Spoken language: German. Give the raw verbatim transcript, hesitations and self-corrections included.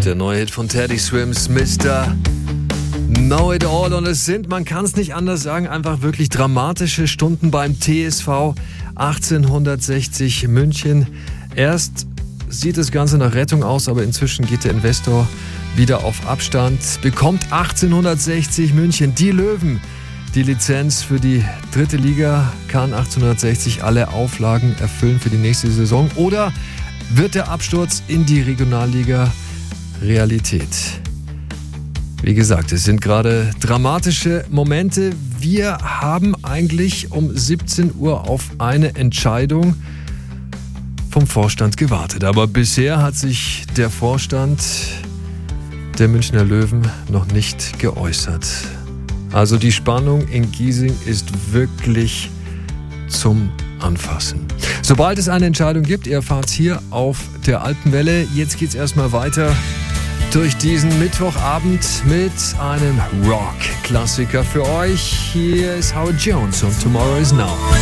Der neue Hit von Teddy Swims, Mister Know It All. Und es sind, man kann es nicht anders sagen, einfach wirklich dramatische Stunden beim T S V achtzehnhundertsechzig München. Erst sieht das Ganze nach Rettung aus, aber inzwischen geht der Investor wieder auf Abstand. Bekommt achtzehnhundertsechzig München, die Löwen, die Lizenz für die dritte Liga? Kann achtzehnhundertsechzig alle Auflagen erfüllen für die nächste Saison? Oder wird der Absturz in die Regionalliga Realität? Wie gesagt, es sind gerade dramatische Momente. Wir haben eigentlich um siebzehn Uhr auf eine Entscheidung vom Vorstand gewartet. Aber bisher hat sich der Vorstand der Münchner Löwen noch nicht geäußert. Also die Spannung in Giesing ist wirklich zum Anfassen. Sobald es eine Entscheidung gibt, ihr erfahrt es hier auf der Alpenwelle. Jetzt geht's erstmal weiter durch diesen Mittwochabend mit einem Rock-Klassiker für euch. Hier ist Howard Jones und Tomorrow Is Now.